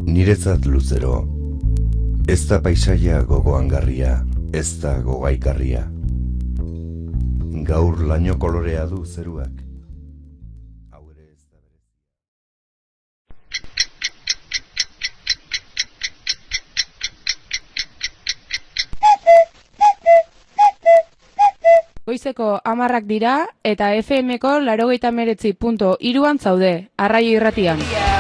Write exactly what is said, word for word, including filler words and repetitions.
Niretzat luzero, ez da paisaia gogoangarria, ez da gogaikarria. Gaur laino kolorea du zeruak. Goizeko hamarrak dira eta F M ko laurogeita hemeretzi puntu hiruan zaude, Arraio Irratian.